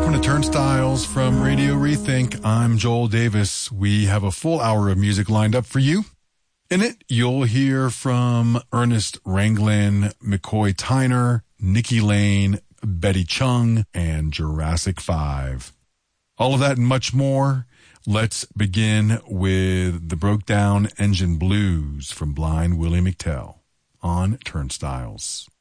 welcome to Turnstiles from Radio Rethink. I'm Joel Davis. We have a full hour of music lined up for you. In it, you'll hear from Ernest Ranglin, McCoy Tyner, Nikki Lane, Betty Chung, and Jurassic 5. All of that and much more. Let's begin with the Broke Down Engine Blues from Blind Willie McTell on Turnstiles.